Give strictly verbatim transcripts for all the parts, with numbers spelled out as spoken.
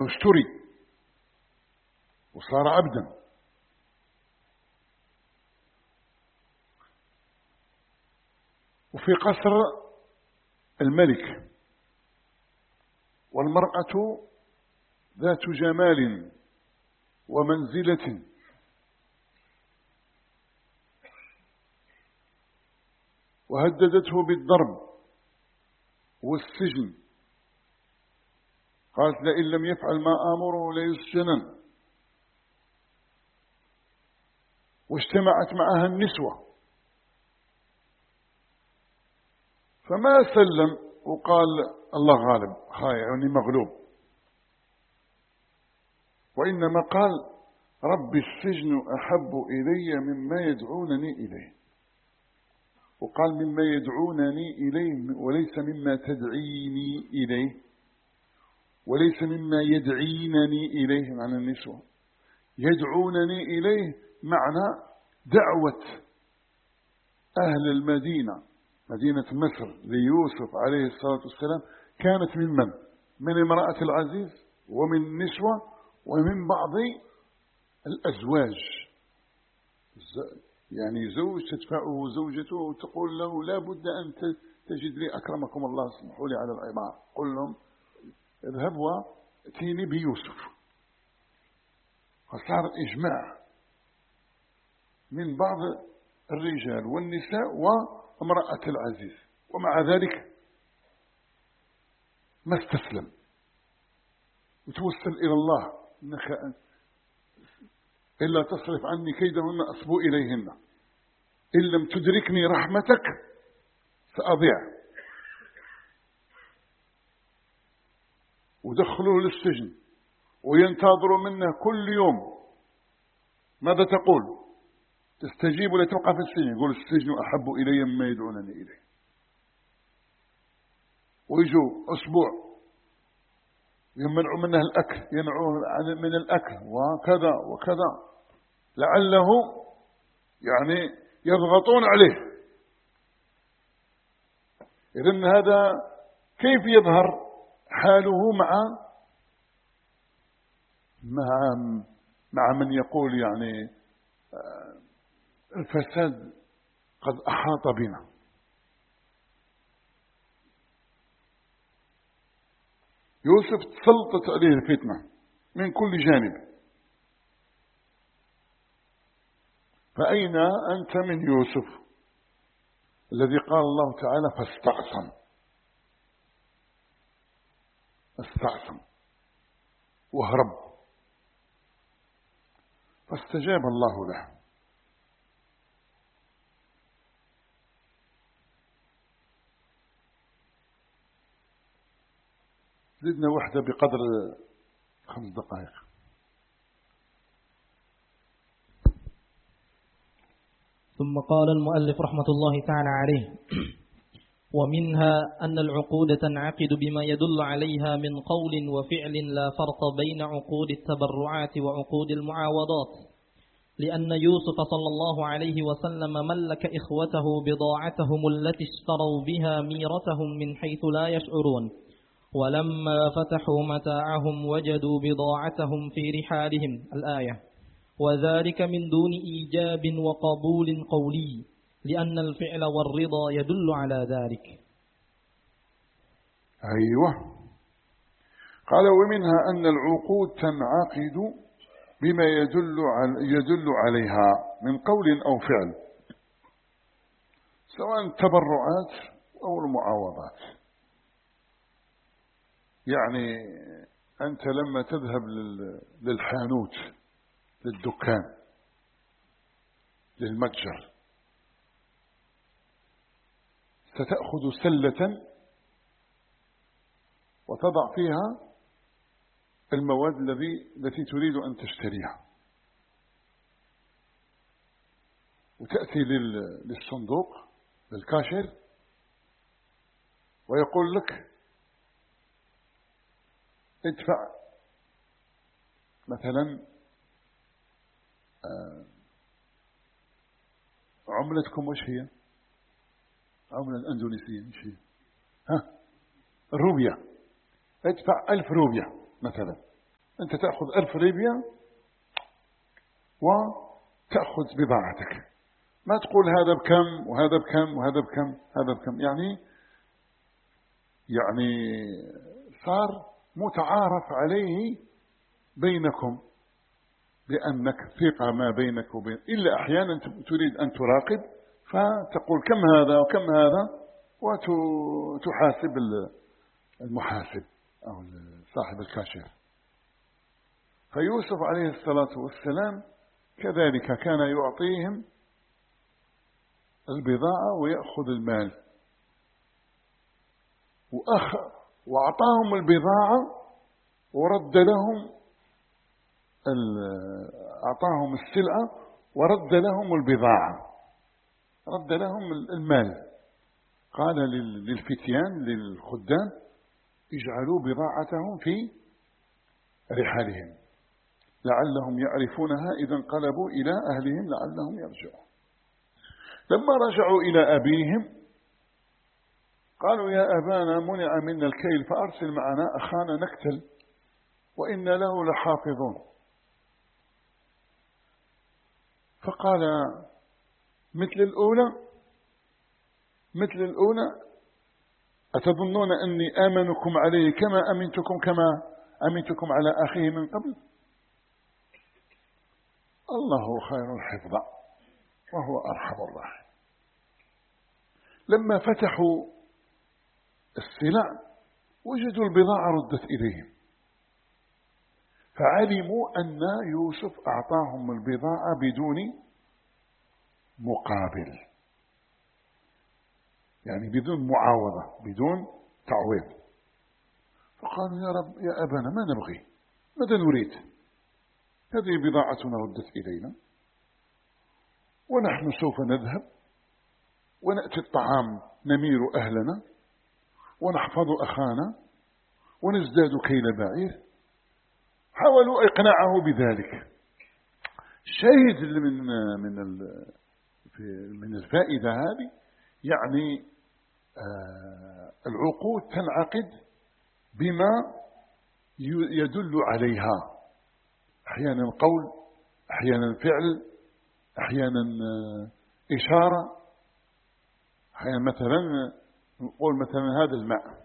اشتري وصار عبدا. وفي قصر الملك، والمرأة ذات جمال ومنزلة، وهددته بالضرب والسجن، قالت لئن لم يفعل ما آمره ليسجنن. واجتمعت معها النسوة، فما سلم وقال الله غالب، يعني مغلوب، وإنما قال رب السجن أحب إلي مما يدعونني إليه، وقال مما يدعونني إليه وليس مما تدعيني إليه، وليس مما يدعينني إليه. معنى النسوة يدعونني إليه معنى دعوة أهل المدينة، مدينة مصر، ليوسف عليه الصلاة والسلام، كانت من من؟ من امرأة العزيز ومن النسوة ومن بعض الأزواج. يعني زوج تدفعه زوجته وتقول له لا بد أن تجد لي أكرمكم الله، اسمحوا لي على العبارة، قل لهم اذهب واتيني بيوسف. فصار إجماع من بعض الرجال والنساء وامرأة العزيز، ومع ذلك ما استسلم وتوسل إلى الله إنك إلا تصرف عني كيدهن أصبو إليهن، إن لم تدركني رحمتك سأضيع. ودخلوه للسجن وينتظروا منه كل يوم ماذا تقول؟ تستجيب ولا تبقى في السجن؟ يقول السجن أحب إلي مما يدعونني إليه. ويجوا أسبوع يمنعوا منه الأكل، ينعوه من الأكل وكذا وكذا، لعله يعني يضغطون عليه. إذن هذا كيف يظهر حاله مع مع مع من يقول يعني الفساد قد أحاط بنا. يوسف تسلطت عليه الفتنة من كل جانب، فأين أنت من يوسف الذي قال الله تعالى فاستعصم، استعصم وهرب، فاستجاب الله له. زدنا وحدة بقدر خمس دقائق. ثم قال المؤلف رحمة الله تعالى عليه: ومنها أن العقود تنعقد بما يدل عليها من قول وفعل، لا فرق بين عقود التبرعات وعقود المعاوضات، لأن يوسف صلى الله عليه وسلم ملك إخوته بضاعتهم التي اشتروا بها ميرتهم من حيث لا يشعرون، ولما فتحوا متاعهم وجدوا بضاعتهم في رحالهم الآية، وذلك من دون إيجاب وقبول قولي، لأن الفعل والرضا يدل على ذلك. أيوة. قال ومنها أن العقود تنعقد بما يدل يدل عليها من قول أو فعل، سواء التبرعات أو المعاوضات. يعني أنت لما تذهب للحانوت، للدكان، للمتجر، ستأخذ سلة وتضع فيها المواد الذي التي تريد أن تشتريها، وتأتي للصندوق للكاشير ويقول لك ادفع مثلا عملتكم وش هي؟ عملة الأندونيسية وش هي؟ ها؟ الروبيا. ادفع ألف روبيا مثلا، أنت تأخذ ألف ليبيا وتأخذ بضاعتك، ما تقول هذا بكم وهذا بكم وهذا بكم هذا بكم. يعني يعني صار متعارف عليه بينكم، لأنك ثقة ما بينك وبين، إلا أحيانا تريد أن تراقب فتقول كم هذا وكم هذا وتحاسب المحاسب أو صاحب الكاشير. فيوسف عليه الصلاة والسلام كذلك كان يعطيهم البضاعة ويأخذ المال، وأخ وأعطاهم البضاعة ورد لهم أعطاهم السلعة ورد لهم البضاعة، رد لهم المال. قال للفتيان للخدام اجعلوا بضاعتهم في رحالهم لعلهم يعرفونها إذا انقلبوا إلى أهلهم لعلهم يرجعون. لما رجعوا إلى أبيهم قالوا يا أبانا منع منا الكيل فأرسل معنا أخانا نكتل وإنا له لحافظون. فقال مثل الأولى مثل الأولى أتظنون أني آمنكم عليه كما أمنتكم كما أمنتكم على أخيه من قبل؟ الله خير حفظا وهو أرحم الراحمين. لما فتحوا السلع وجدوا البضاعة ردت إليهم، فعلموا أن يوسف أعطاهم البضاعة بدون مقابل، يعني بدون معاوضة بدون تعويض. فقالوا يا رب يا أبانا ما نبغي، ماذا نريد؟ هذه بضاعتنا ردت إلينا ونحن سوف نذهب ونأتي الطعام نمير أهلنا ونحفظ أخانا ونزداد كيل بعير. حاولوا إقناعه بذلك. الشاهد من من من الفائدة هذه يعني العقود تنعقد بما يدل عليها، أحيانا قول أحيانا فعل أحيانا إشارة. أحيانا مثلا نقول مثلا هذا الماء،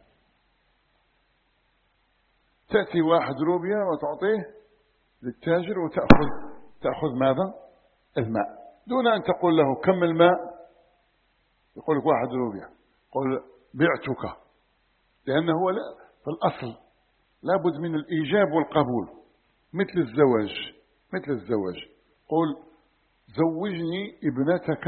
تأتي واحد روبيا وتعطيه للتاجر وتأخذ تأخذ ماذا؟ الماء، دون أن تقول له كم الماء. يقول لك واحد روبيا، قل بعتك، لأنه لا في الأصل لابد من الإيجاب والقبول، مثل الزواج مثل الزواج قل زوجني ابنتك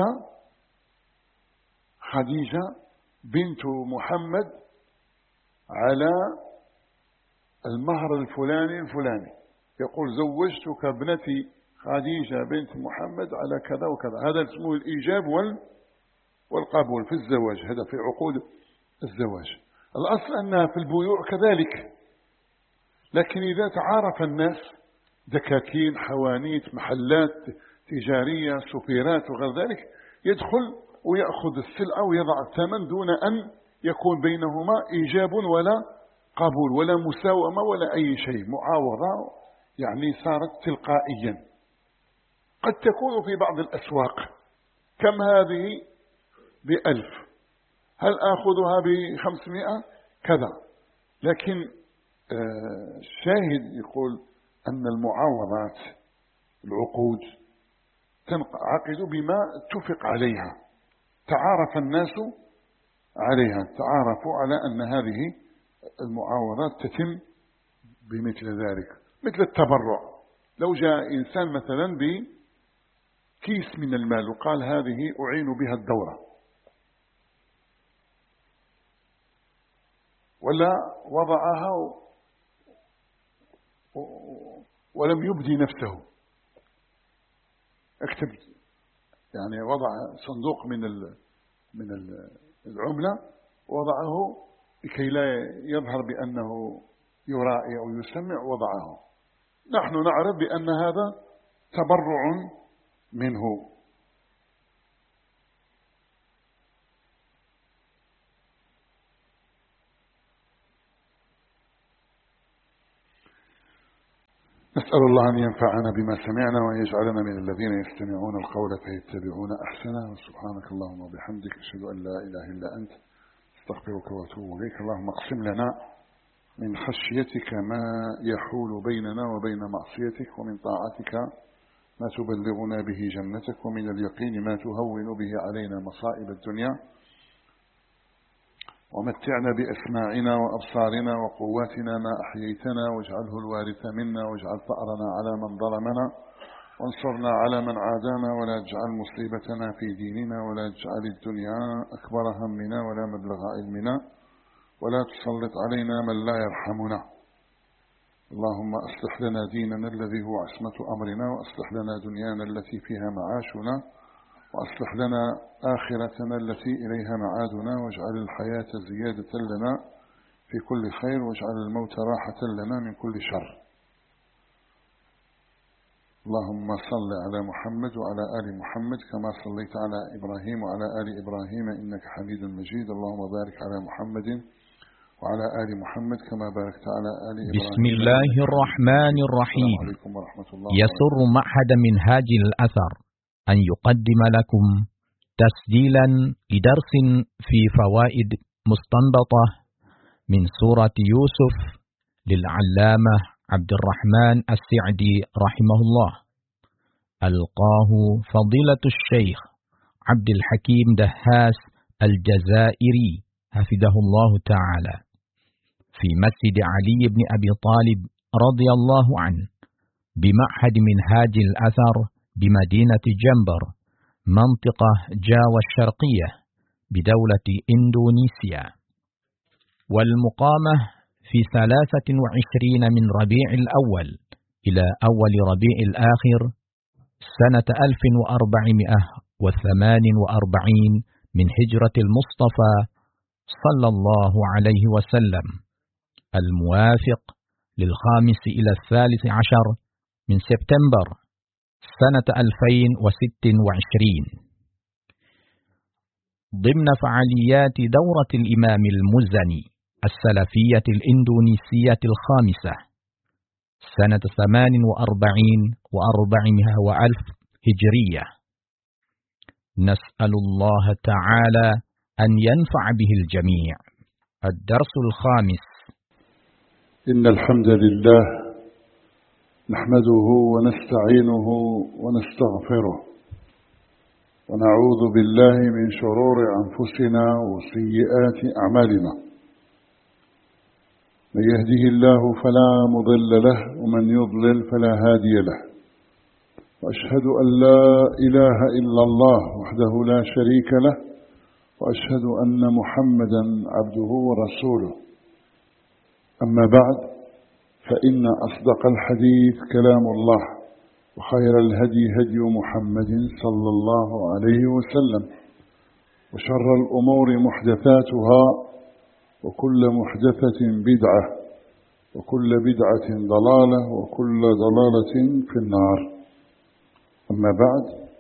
خديجة بنت محمد على المهر الفلاني الفلاني. يقول زوجتك ابنتي خديجة بنت محمد على كذا وكذا. هذا اسمه الإيجاب والقبول في الزواج، هذا في عقود الزواج. الأصل أنها في البيوع كذلك، لكن إذا تعارف الناس دكاكين حوانيت محلات تجارية سوبيرات وغير ذلك يدخل ويأخذ السلعة ويضع الثمن دون أن يكون بينهما إيجاب ولا قبول ولا مساومة ولا أي شيء، معاوضة يعني صارت تلقائيا. قد تكون في بعض الأسواق كم هذه بألف، هل آخذها بخمسمائة كذا، لكن الشاهد يقول أن المعاوضات العقود تنعقد بما اتفق عليها، تعارف الناس عليها، تعارفوا على أن هذه المعاوضات تتم بمثل ذلك. مثل التبرع، لو جاء إنسان مثلا بكيس من المال وقال هذه أعين بها الدورة، ولا وضعها ولم يبدي نفسه، اكتب يعني وضع صندوق من من العملة وضعه لكي لا يظهر بأنه يرائي أو يسمع، وضعه. نحن نعرف بأن هذا تبرع منه. نسأل الله أن ينفعنا بما سمعنا وأن يجعلنا من الذين يستمعون القول فيتبعون أحسنه. سبحانك اللهم وبحمدك أشهد أن لا إله إلا أنت استغفرك وأتوب إليك. اللهم اقسم لنا من خشيتك ما يحول بيننا وبين معصيتك، ومن طاعتك ما تبلغنا به جنتك، ومن اليقين ما تهون به علينا مصائب الدنيا، ومتعنا بأسماعنا وأبصارنا وقواتنا ما أحييتنا، واجعله الوارث منا، واجعل ثأرنا على من ظلمنا، وانصرنا على من عادانا، ولا تجعل مصيبتنا في ديننا، ولا تجعل الدنيا أكبر همنا ولا مبلغ علمنا، ولا تسلط علينا من لا يرحمنا. اللهم أصلح لنا ديننا الذي هو عصمة أمرنا، وأصلح لنا دنيانا التي فيها معاشنا، وأصلح لنا آخرتنا التي إليها معادنا، واجعل الحياة زيادة لنا في كل خير، واجعل الموت راحة لنا من كل شر. اللهم صل على محمد وعلى آل محمد كما صليت على إبراهيم وعلى آل إبراهيم إنك حميد مجيد. اللهم بارك على محمد وعلى آل محمد كما باركت على آل إبراهيم. بسم الله الرحمن الرحيم. يسر معهد منهاج الأثر أن يقدم لكم تسجيلا لدرس في فوائد مستنبطة من سورة يوسف للعلامة عبد الرحمن السعدي رحمه الله. ألقاه فضيلة الشيخ عبد الحكيم دهاس الجزائري حفظه الله تعالى في مسجد علي بن أبي طالب رضي الله عنه بمعهد منهاج الأثر بمدينة جنبر منطقة جاوة الشرقية بدولة إندونيسيا، والمقامة في ثلاثة وعشرين من ربيع الأول إلى أول ربيع الآخر سنة ألف وأربعمائة وثمان وأربعين من هجرة المصطفى صلى الله عليه وسلم، الموافق للخامس إلى الثالث عشر من سبتمبر سنة ألفين وستة وعشرين، ضمن فعاليات دورة الإمام المزني السلفية الإندونيسية الخامسة سنة ثمان وأربعين وأربعمائة وألف هجرية. نسأل الله تعالى أن ينفع به الجميع. الدرس الخامس. إن الحمد لله نحمده ونستعينه ونستغفره، ونعوذ بالله من شرور أنفسنا وسيئات أعمالنا. من يهده الله فلا مضل له، ومن يضلل فلا هادي له. وأشهد أن لا إله إلا الله وحده لا شريك له، وأشهد أن محمدا عبده ورسوله. أما بعد، فإن أصدق الحديث كلام الله، وخير الهدي هدي محمد صلى الله عليه وسلم، وشر الأمور محدثاتها، وكل محدثة بدعة، وكل بدعة ضلالة، وكل ضلالة في النار. أما بعد،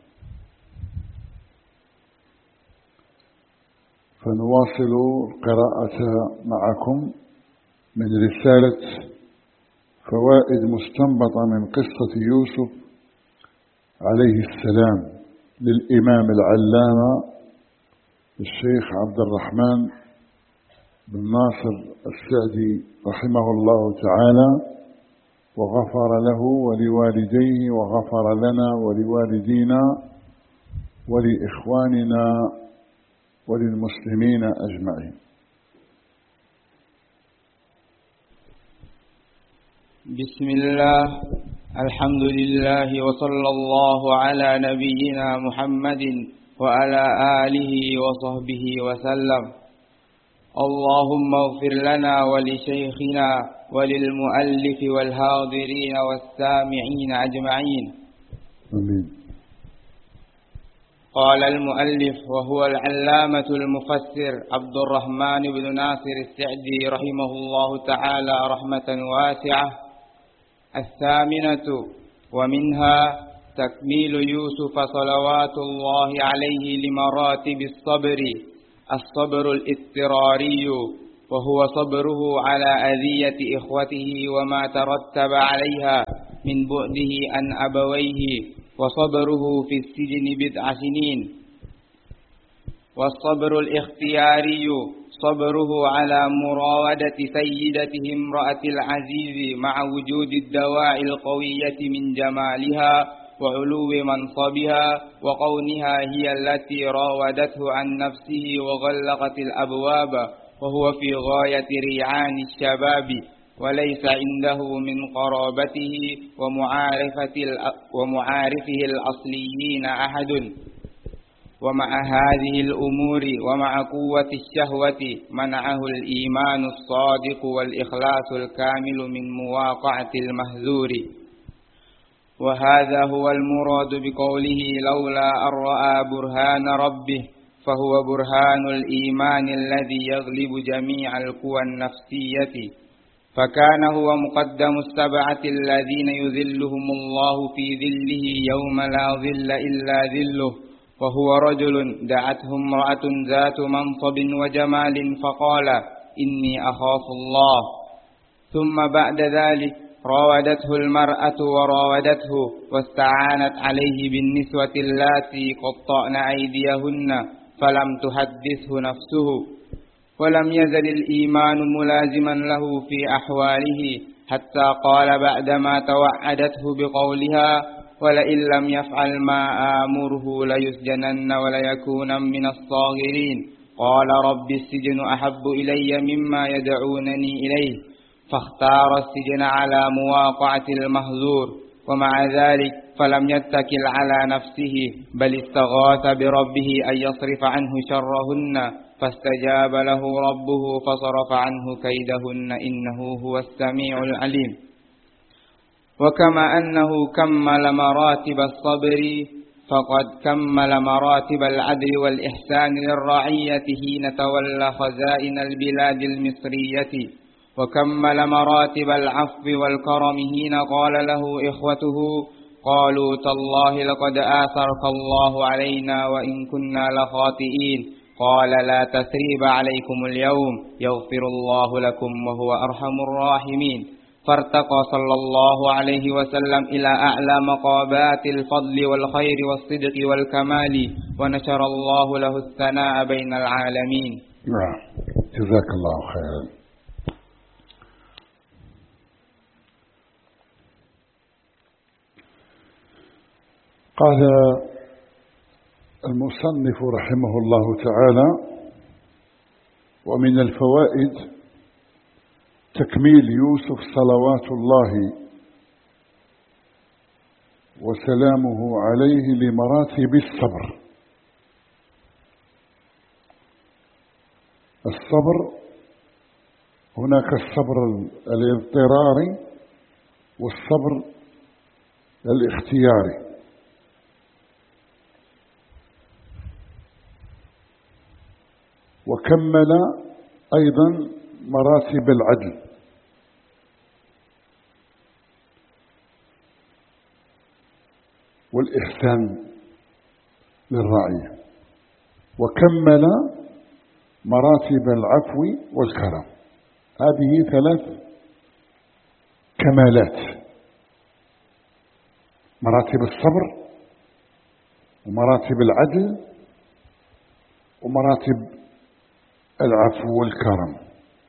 فنواصل القراءة معكم من رسالة فوائد مستنبطة من قصة يوسف عليه السلام للإمام العلامة الشيخ عبد الرحمن بن ناصر السعدي رحمه الله تعالى، وغفر له ولوالديه، وغفر لنا ولوالدينا ولإخواننا وللمسلمين أجمعين. بسم الله، الحمد لله، وصلى الله على نبينا محمد وعلى آله وصحبه وسلم. اللهم اغفر لنا ولشيخنا وللمؤلف والحاضرين والسامعين أجمعين. آمين. قال المؤلف وهو العلامة المفسر عبد الرحمن بن ناصر السعدي رحمه الله تعالى رحمة واسعة: الثامنة ومنها تكميل يوسف صلوات الله عليه لمراتب الصبر: الصبر الاضطراري، وهو صبره على أذية إخوته وما ترتب عليها من بعده عن أبويه وصبره في السجن بضع سنين. والصبر الاختياري صبره على مراودة سيدته امرأة العزيز مع وجود الدواعي القوية من جمالها وعلو منصبها وكونها هي التي راودته عن نفسه وغلقت الأبواب، وهو في غاية ريعان الشباب وليس عنده من قرابته ومعارفة ومعارفه الأصليين أحد. ومع هذه الأمور ومع قوة الشهوة منعه الإيمان الصادق والإخلاص الكامل من مواقعة المهذور. وهذا هو المراد بقوله لولا أن رأى برهان ربه، فهو برهان الإيمان الذي يغلب جميع القوى النفسية. فكان هو مقدم السبعة الذين يذلهم الله في ذله يوم لا ظل إلا ذله، وهو رجل دعته امرأة ذات منصب وجمال فقال إني أخاف الله، ثم بعد ذلك راودته المرأة وراودته واستعانت عليه بالنسوة اللاتي قطعن أيديهن فلم تحدثه نفسه. ولم يزل الإيمان ملازما له في أحواله حتى قال بعدما توعدته بقولها ولئن لم يفعل ما آمره ليسجنن وليكون من الصاغرين، قال رب السجن أحب إلي مما يدعونني إليه، فاختار السجن على مواقعة المهذور. ومع ذلك فلم يتكل على نفسه بل استغاث بربه أن يصرف عنه شرهن، فاستجاب له ربه فصرف عنه كيدهن إنه هو السميع العليم. وكما أنه كمل مراتب الصبر فقد كمل مراتب العدل والإحسان للرعية حين تولى خزائن البلاد المصرية، وكمل مراتب العفو والكرم حين قال له إخوته قالوا تالله لقد آثرك الله علينا وإن كنا لخاطئين، قال لا تثريب عليكم اليوم يغفر الله لكم وهو أرحم الراحمين. فارتقى صلى الله عليه وسلم إلى أعلى مقامات الفضل والخير والصدق والكمال، ونشر الله له الثناء بين العالمين. نعم، جزاك الله خيرا. قال المصنف رحمه الله تعالى: ومن الفوائد تكميل يوسف صلوات الله وسلامه عليه لمراتب الصبر. الصبر هناك الصبر الاضطراري والصبر الاختياري. وكمل أيضا مراتب العدل، والإحسان للرعية، وكمل مراتب العفو والكرم. هذه ثلاث كمالات: مراتب الصبر ومراتب العدل ومراتب العفو والكرم.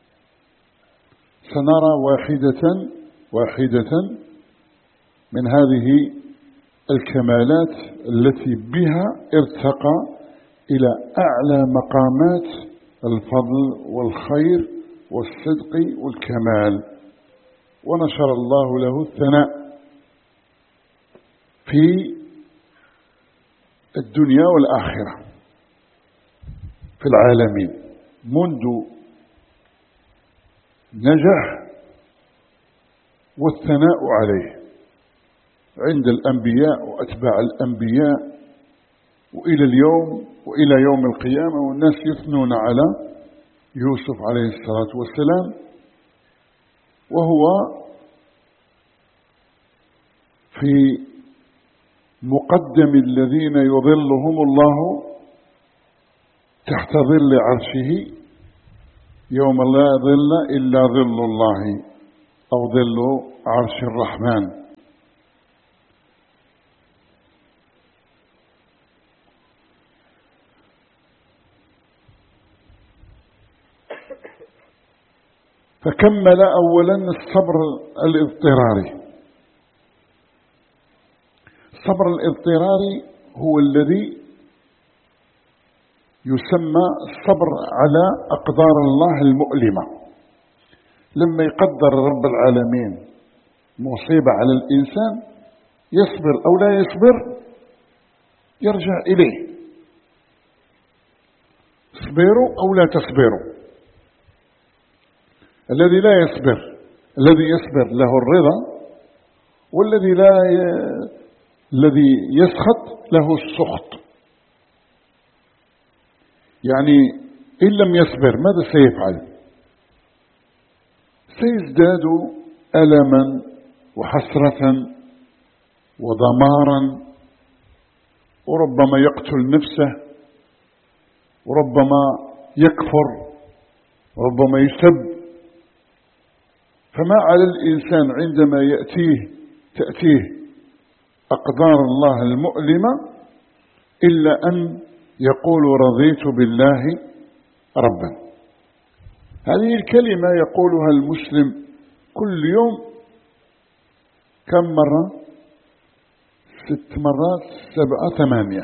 سنرى واحدة واحدة من هذه الكمالات التي بها ارتقى إلى أعلى مقامات الفضل والخير والصدق والكمال، ونشر الله له الثناء في الدنيا والآخرة في العالمين، منذ نجح والثناء عليه عند الأنبياء وأتباع الأنبياء وإلى اليوم وإلى يوم القيامة، والناس يثنون على يوسف عليه الصلاة والسلام، وهو في مقدم الذين يظلهم الله تحت ظل عرشه يوم لا ظل إلا ظل الله أو ظل عرش الرحمن. فكمل أولا الصبر الاضطراري. الصبر الاضطراري هو الذي يسمى الصبر على أقدار الله المؤلمة. لما يقدر رب العالمين مصيبة على الإنسان يصبر أو لا يصبر يرجع إليه. اصبروا أو لا تصبروا. الذي لا يصبر الذي يصبر له الرضا، والذي لا ي... الذي يسخط له السخط. يعني إن لم يصبر ماذا سيفعل؟ سيزداد ألما وحسرة ودمارا، وربما يقتل نفسه، وربما يكفر، وربما يسب. فما على الإنسان عندما يأتيه تأتيه أقدار الله المؤلمة إلا أن يقول رضيت بالله ربا. هذه الكلمة يقولها المسلم كل يوم كم مرة؟ ست مرات، سبعة، ثمانية،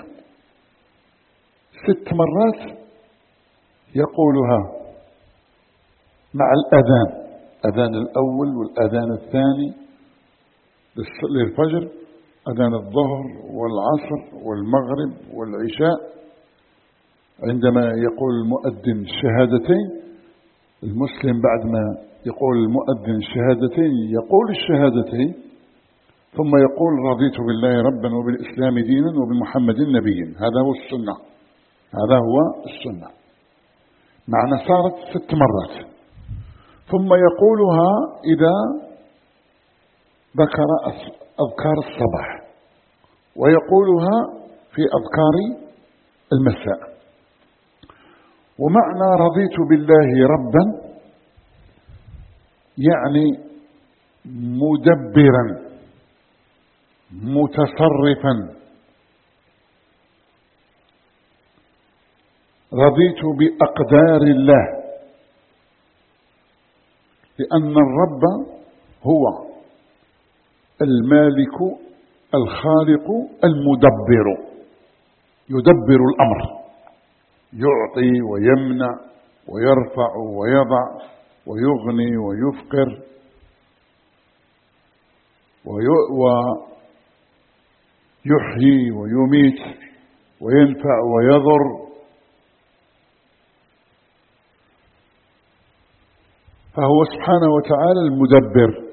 ست مرات يقولها مع الأذان، أذان الأول والأذان الثاني للفجر، أذان الظهر والعصر والمغرب والعشاء. عندما يقول المؤذن الشهادتين، المسلم بعد ما يقول المؤذن الشهادتين يقول الشهادتين ثم يقول رضيت بالله ربا وبالإسلام دينا وبمحمد نبيا. هذا هو السنة، هذا هو السنة. معنى صارت ست مرات. ثم يقولها إذا ذكر أذكار الصباح، ويقولها في أذكار المساء. ومعنى رضيت بالله ربا يعني مدبرا متصرفا. رضيت بأقدار الله، لأن الرب هو المالك الخالق المدبر، يدبر الأمر، يعطي ويمنع ويرفع ويضع ويغني ويفقر ويحيي ويميت وينفع ويضر. فهو سبحانه وتعالى المدبر،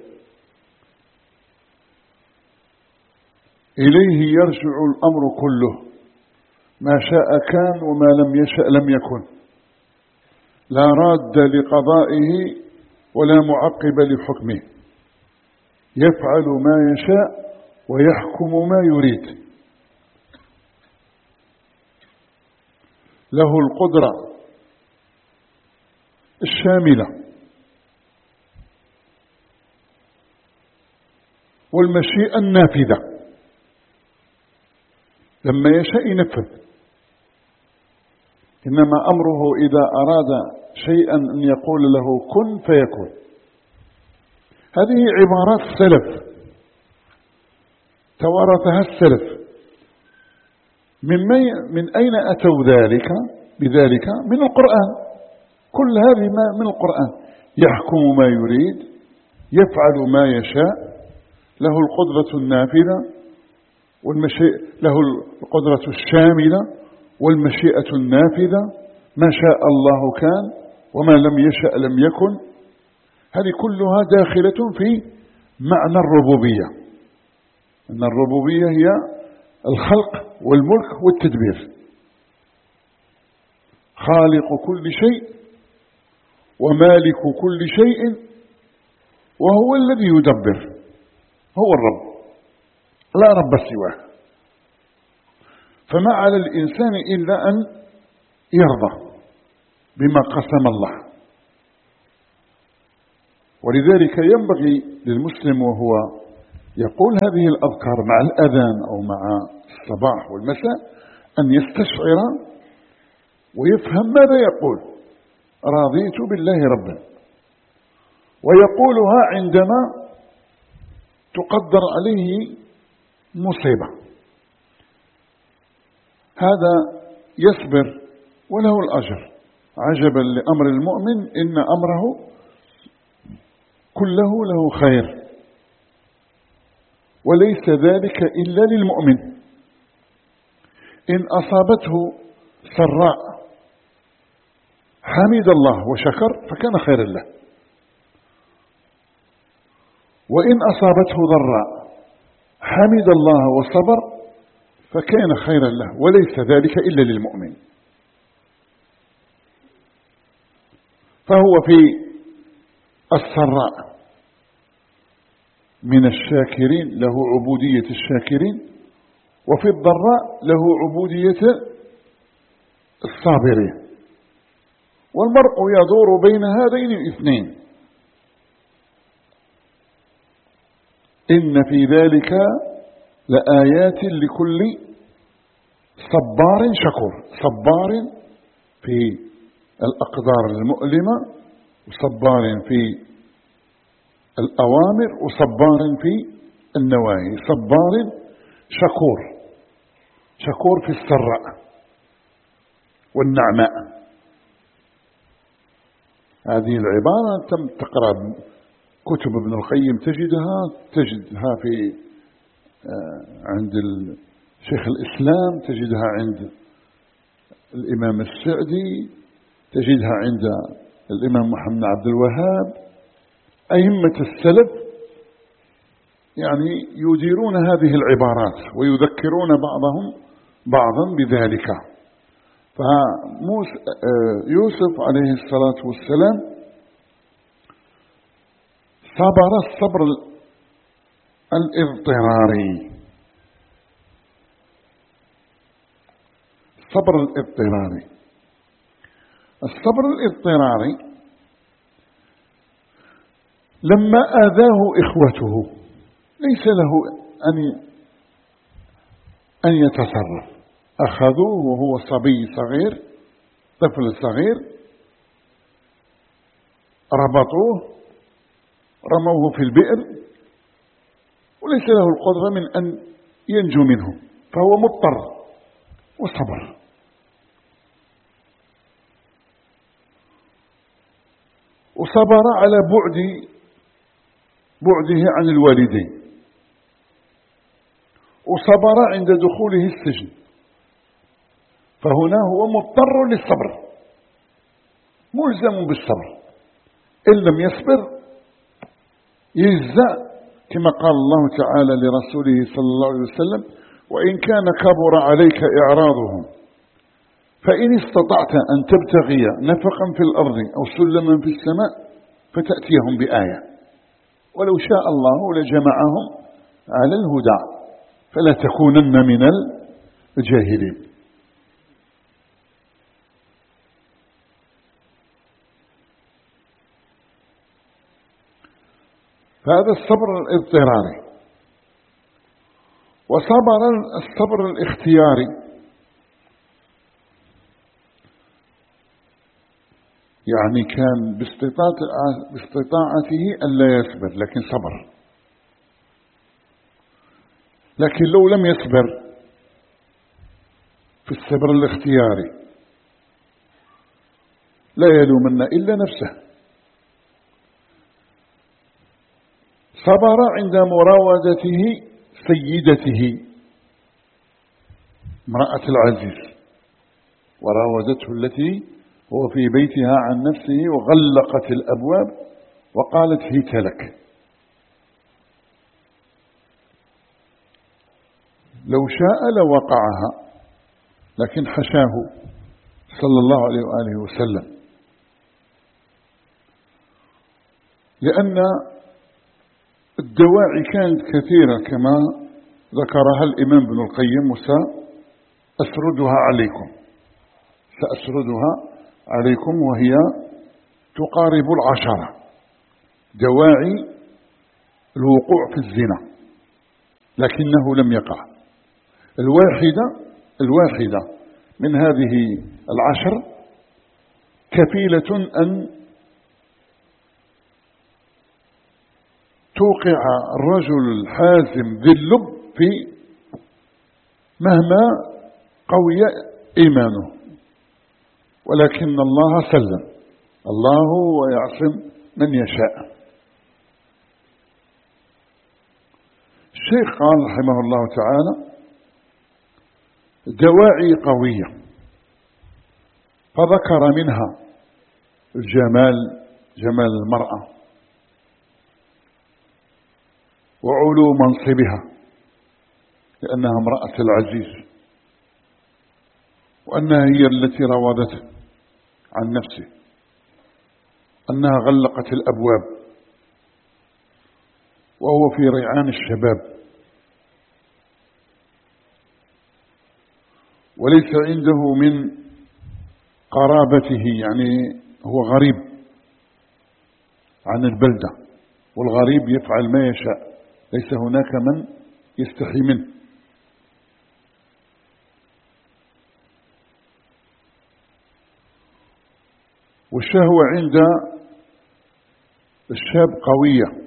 إليه يرجع الأمر كله، ما شاء كان وما لم يشأ لم يكن، لا راد لقضائه ولا معقب لحكمه، يفعل ما يشاء ويحكم ما يريد. له القدرة الشاملة والمشيئة النافذة، لما يشاء ينفذ. إنما أمره إذا أراد شيئا أن يقول له كن فيكون. هذه عبارات السلف توارثها السلف. من, من أين أتوا ذلك بذلك؟ من القرآن. كل هذه من القرآن. يحكم ما يريد، يفعل ما يشاء، له القدرة النافذة والمشيئة، له القدرة الشاملة والمشيئة النافذة. ما شاء الله كان وما لم يشأ لم يكن. هذه كلها داخلة في معنى الربوبية. أن الربوبية هي الخلق والملك والتدبير. خالق كل شيء ومالك كل شيء وهو الذي يدبر، هو الرب، لا رب سواه. فما على الإنسان إلا أن يرضى بما قسم الله. ولذلك ينبغي للمسلم وهو يقول هذه الأذكار مع الأذان أو مع الصباح والمساء أن يستشعر ويفهم ماذا يقول. رضيت بالله ربا ويقولها عندما تقدر عليه مصيبة. هذا يصبر وله الأجر. عجبا لأمر المؤمن إن أمره كله له خير، وليس ذلك إلا للمؤمن. إن أصابته سراء حمد الله وشكر فكان خيرا له، وإن أصابته ضراء حمد الله وصبر فكان خيرا له، وليس ذلك إلا للمؤمن. فهو في السراء من الشاكرين، له عبودية الشاكرين، وفي الضراء له عبودية الصابرين. والمرء يدور بين هذين الاثنين. إن في ذلك لآيات لكل صبار شكور. صبار في الأقدار المؤلمة، وصبار في الأوامر، وصبار في النواهي. صبار شكور. شكور في السراء والنعماء. هذه العبارة تم تقرأ كتب ابن القيم، تجدها تجدها في عند شيخ الإسلام، تجدها عند الإمام السعدي، تجدها عند الإمام محمد عبد الوهاب. أئمة السلف يعني يديرون هذه العبارات ويذكرون بعضهم بعضا بذلك. فيوسف عليه الصلاة والسلام صبر الصبر الاضطراري. الصبر الاضطراري الصبر الاضطراري لما آذاه إخوته ليس له أن أن يتصرف. أخذوه وهو صبي صغير، طفل صغير، ربطوه، رموه في البئر، وليس له القدرة من أن ينجو منه، فهو مضطر وصبر. وصبر على بعد بعده عن الوالدين، وصبر عند دخوله السجن، فهنا هو مضطر للصبر، ملزم بالصبر. إن لم يصبر يجزى، كما قال الله تعالى لرسوله صلى الله عليه وسلم: وإن كان كبر عليك إعراضهم فإن استطعت أن تبتغي نفقا في الأرض أو سلما في السماء فتأتيهم بآية، ولو شاء الله لجمعهم على الهدى فلا تكونن من الجاهلين. فهذا الصبر الاضطراري. وصبر الصبر الاختياري، يعني كان باستطاعته أن لا يصبر لكن صبر. لكن لو لم يصبر في الصبر الاختياري لا يلومن إلا نفسه. صبر عند مراودته سيدته امرأة العزيز، وراودته التي هو في بيتها عن نفسه، وغلقت الأبواب وقالت: هيت لك. لو شاء لوقعها، لكن حشاه صلى الله عليه وآله وسلم، لأن الدواعي كانت كثيرة كما ذكرها الإمام ابن القيم، وسأسردها عليكم سأسردها عليكم وهي تقارب العشرة دواعي الوقوع في الزنا، لكنه لم يقع. الواحدة الواحدة من هذه العشر كفيلة أن توقع الرجل الحازم ذي اللب في مهما قوي إيمانه، ولكن الله سلم، الله ويعصم من يشاء. الشيخ قال رحمه الله تعالى دواعي قوية، فذكر منها الجمال، جمال المرأة، وعلو منصبها لأنها امرأة العزيز، وأنها هي التي راودته عن نفسه، أنها غلقت الأبواب وهو في ريعان الشباب وليس عنده من قرابته، يعني هو غريب عن البلدة، والغريب يفعل ما يشاء، ليس هناك من يستحي منه. والشهوة عند الشاب قوية،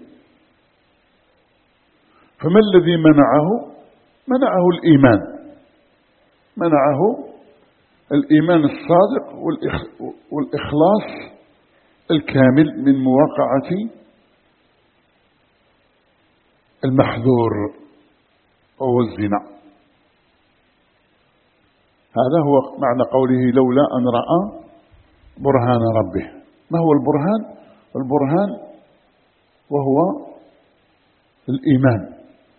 فما الذي منعه؟ منعه الإيمان، منعه الإيمان الصادق والإخلاص الكامل من مواقعة المحذور وهو الزنا. هذا هو معنى قوله لولا أن رأى برهان ربه. ما هو البرهان؟ البرهان وهو الإيمان،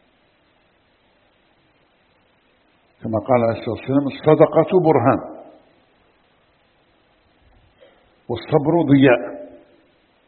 كما قال عليه الصلاة والسلام الصدقة برهان والصبر ضياء.